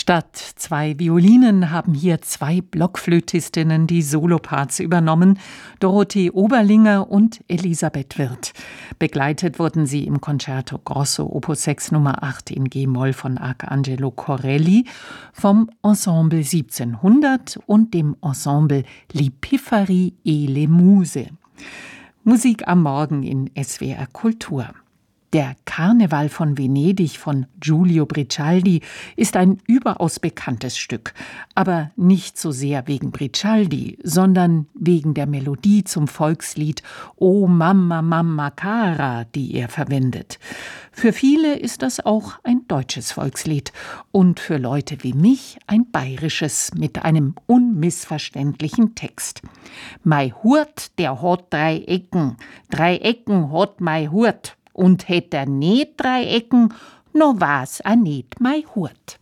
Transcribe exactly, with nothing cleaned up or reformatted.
Statt zwei Violinen haben hier zwei Blockflötistinnen die Soloparts übernommen, Dorothee Oberlinger und Elisabeth Wirth. Begleitet wurden sie im Concerto Grosso Opus sechs Nummer acht in G-Moll von Arcangelo Corelli vom Ensemble siebzehnhundert und dem Ensemble Li Pifferi e le Muse. Musik am Morgen in S W R Kultur. Der Karneval von Venedig von Giulio Bricialdi ist ein überaus bekanntes Stück, aber nicht so sehr wegen Bricialdi, sondern wegen der Melodie zum Volkslied O Mamma Mamma Cara, die er verwendet. Für viele ist das auch ein deutsches Volkslied und für Leute wie mich ein bayerisches mit einem unmissverständlichen Text. Mei Hurt, der hat drei Ecken, drei Ecken hat mei Hurt. Und hätt er nicht drei Ecken, no war's a nicht mei Hurt.